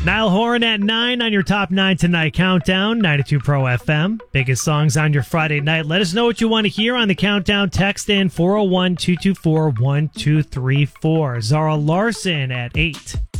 Niall Horan at 9 on your Top 9 Tonight Countdown, 92 Pro FM. Biggest songs on your Friday night. Let us know what you want to hear on the countdown. Text in 401-224-1234. Zara Larson at 8.